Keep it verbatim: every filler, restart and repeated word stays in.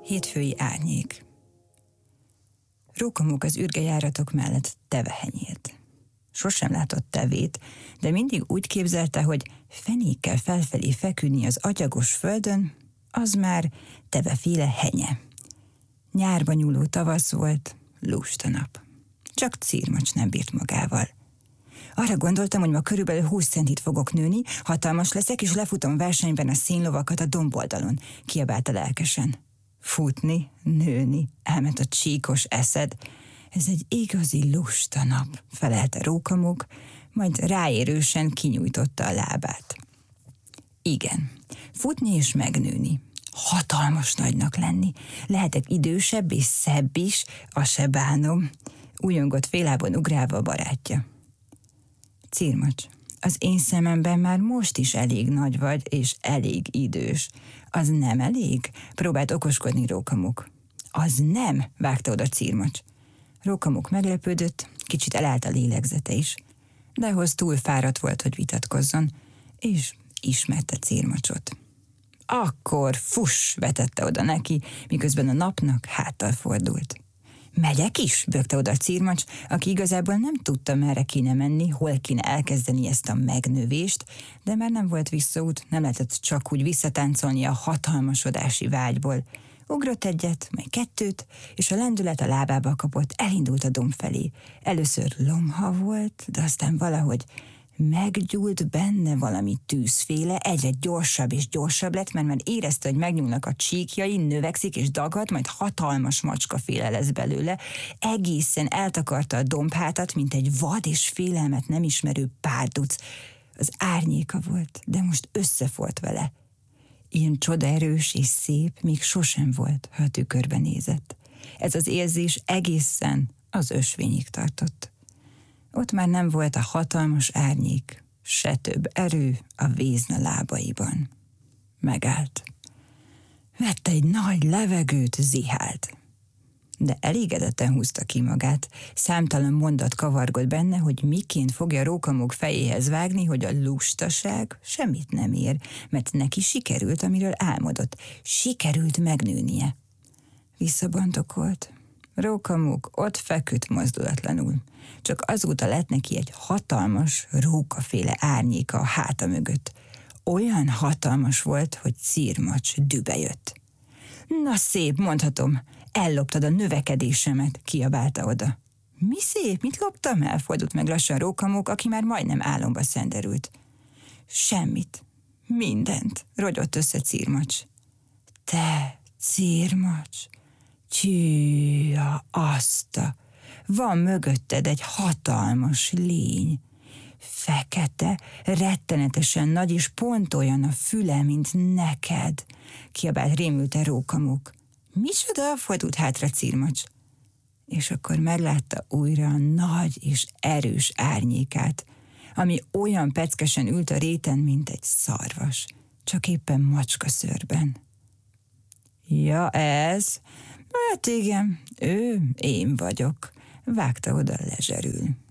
Hétfői árnyék. Rókamók az ürgejáratok mellett tevehenyélt. Sosem látott tevét, de mindig úgy képzelte, hogy fenékkel felfelé feküdni az agyagos földön, az már teveféle henye. Nyárba nyúló tavasz volt, lusta nap. Csak Círmacs nem bírt magával. Arra gondoltam, hogy ma körülbelül húsz centit fogok nőni, hatalmas leszek, és lefutom versenyben a szénlovakat a domboldalon, kiabálta lelkesen. Futni, nőni, elment a csíkos eszed. Ez egy igazi lusta nap, felelte Rókamók, majd ráérősen kinyújtotta a lábát. Igen, futni és megnőni. Hatalmas nagynak lenni. Lehetek idősebb és szebb is, azt se bánom, újongott félában ugrálva a barátja. Círmacs, az én szememben már most is elég nagy vagy, és elég idős. Az nem elég? Próbált okoskodni Rókamók. Az nem, vágta oda Círmacs. Rókamók meglepődött, kicsit elállt a lélegzete is, de ahhoz túl fáradt volt, hogy vitatkozzon, és ismerte Círmacsot. Akkor fuss, vetette oda neki, miközben a napnak háttal fordult. Megyek is, bökte oda Círmacs, aki igazából nem tudta, merre kéne menni, hol kéne elkezdeni ezt a megnövést, de már nem volt visszaút, nem lehetett csak úgy visszatáncolni a hatalmasodási vágyból. Ugrott egyet, majd kettőt, és a lendület a lábába kapott, elindult a domb felé. Először lomha volt, de aztán valahogy meggyúlt benne valami tűzféle, egyre gyorsabb és gyorsabb lett, mert már érezte, hogy megnyúlnak a csíkjai, növekszik és dagad, majd hatalmas macskaféle lesz belőle. Egészen eltakarta a dombhátat, mint egy vad és félelmet nem ismerő párduc. Az árnyéka volt, de most összefolt vele. Ilyen csodaerős és szép még sosem volt, ha a tükörbe nézett. Ez az érzés egészen az ösvényig tartott. Ott már nem volt a hatalmas árnyék, se több erő a vézna lábaiban. Megállt. Vette egy nagy levegőt, zihált. De elégedetten húzta ki magát, számtalan mondat kavargott benne, hogy miként fogja Rókamók fejéhez vágni, hogy a lustaság semmit nem ér, mert neki sikerült, amiről álmodott. Sikerült megnőnie. Visszabantokolt. Rókamók ott feküdt mozdulatlanul. Csak azóta lett neki egy hatalmas, rókaféle árnyéka a háta mögött. Olyan hatalmas volt, hogy Círmacs dübe jött. Na szép, mondhatom, elloptad a növekedésemet, kiabálta oda. Mi szép, mit loptam? Elfordult meg lassan Rókamók, aki már majdnem álomba szenderült. Semmit, mindent, rogyott össze Círmacs. Te, Círmacs, csűja, aszta, van mögötted egy hatalmas lény. Fekete, rettenetesen nagy, és pont olyan a füle, mint neked, kiabált rémülten Rókamók. Micsoda? Fordult hátra Círmacs. És akkor meglátta újra a nagy és erős árnyékát, ami olyan peckesen ült a réten, mint egy szarvas, csak éppen macskaszőrben. Ja, ez? Hát igen, ő én vagyok, vágta oda lezserül.